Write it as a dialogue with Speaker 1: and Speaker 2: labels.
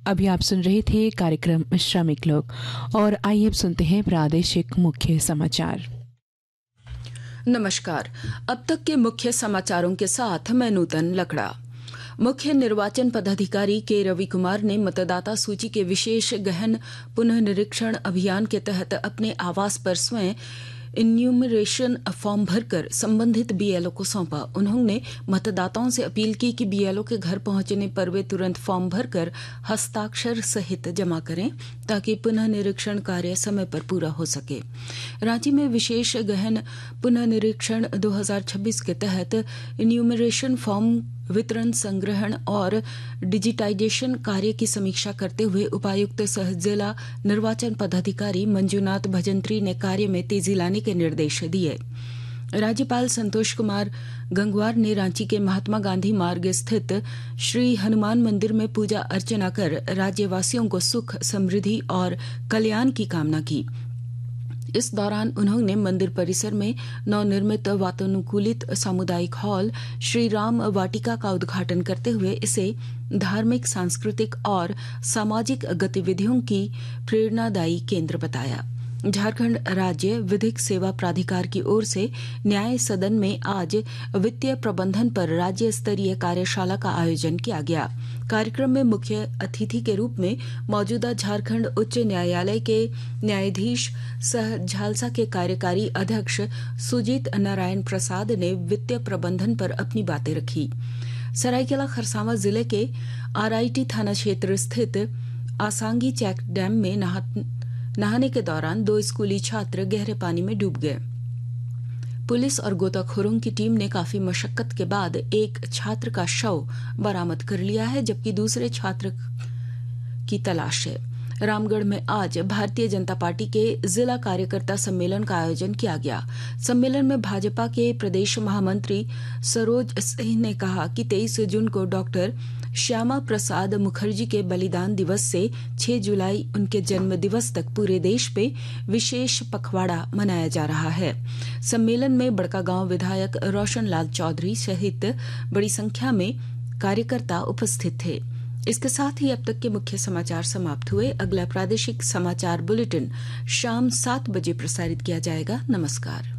Speaker 1: अभी आप सुन रहे थे कार्यक्रम श्रमिक लोग और आइए अब सुनते हैं प्रादेशिक मुख्य समाचार।
Speaker 2: नमस्कार। अब तक के मुख्य समाचारों के साथ मैं नूतन लकड़ा। मुख्य निर्वाचन पदाधिकारी के रवि कुमार ने मतदाता सूची के विशेष गहन पुनर्निरीक्षण अभियान के तहत अपने आवास पर स्वयं इन्यूमरेशन फॉर्म भरकर संबंधित बीएलओ को सौंपा। उन्होंने मतदाताओं से अपील की कि बीएलओ के घर पहुंचने पर वे तुरंत फॉर्म भरकर हस्ताक्षर सहित जमा करें ताकि पुनर्निरीक्षण कार्य समय पर पूरा हो सके। रांची में विशेष गहन पुनर्निरीक्षण 2026 के तहत इन्यूमरेशन फॉर्म वितरण, संग्रहण और डिजिटाइजेशन कार्य की समीक्षा करते हुए उपायुक्त सह जिला निर्वाचन पदाधिकारी मंजूनाथ भजंत्री ने कार्य में तेजी लाने के निर्देश दिए। राज्यपाल संतोष कुमार गंगवार ने रांची के महात्मा गांधी मार्ग स्थित श्री हनुमान मंदिर में पूजा अर्चना कर राज्यवासियों को सुख, समृद्धि और कल्याण की कामना की। इस दौरान उन्होंने मंदिर परिसर में नवनिर्मित वातानुकूलित सामुदायिक हॉल श्री राम वाटिका का उद्घाटन करते हुए इसे धार्मिक, सांस्कृतिक और सामाजिक गतिविधियों की प्रेरणादायी केंद्र बताया। झारखंड राज्य विधिक सेवा प्राधिकार की ओर से न्याय सदन में आज वित्तीय प्रबंधन पर राज्य स्तरीय कार्यशाला का आयोजन किया गया। कार्यक्रम में मुख्य अतिथि के रूप में मौजूदा झारखंड उच्च न्यायालय के न्यायाधीश सह झालसा के कार्यकारी अध्यक्ष सुजीत नारायण प्रसाद ने वित्तीय प्रबंधन पर अपनी बातें रखी। सरायकेला खरसावां जिले के आरआईटी थाना क्षेत्र स्थित आसांगी चेक डैम में नहाने के दौरान 2 स्कूली छात्र गहरे पानी में डूब गए। पुलिस और गोताखोरों की टीम ने काफी मशक्कत के बाद एक छात्र का शव बरामद कर लिया है, जबकि दूसरे छात्र की तलाश है। रामगढ़ में आज भारतीय जनता पार्टी के जिला कार्यकर्ता सम्मेलन का आयोजन किया गया। सम्मेलन में भाजपा के प्रदेश महामंत्री सरोज सिंह ने कहा कि 23 जून को डॉक्टर श्यामा प्रसाद मुखर्जी के बलिदान दिवस से 6 जुलाई उनके जन्म दिवस तक पूरे देश में विशेष पखवाड़ा मनाया जा रहा है। सम्मेलन में बड़कागांव विधायक रोशन लाल चौधरी सहित बड़ी संख्या में कार्यकर्ता उपस्थित थे। इसके साथ ही अब तक के मुख्य समाचार समाप्त हुए। अगला प्रादेशिक समाचार बुलेटिन शाम 7 बजे प्रसारित किया जाएगा। नमस्कार।